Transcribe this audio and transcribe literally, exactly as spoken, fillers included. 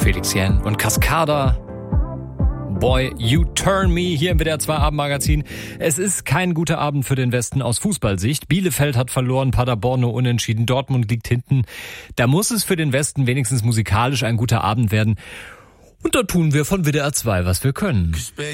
Felix Jähn und Cascada. Boy, You Turn Me hier im W D R zwei Abendmagazin. Es ist kein guter Abend für den Westen aus Fußballsicht. Bielefeld hat verloren, Paderborn nur unentschieden, Dortmund liegt hinten. Da muss es für den Westen wenigstens musikalisch ein guter Abend werden. Und da tun wir von W D R zwei, was wir können.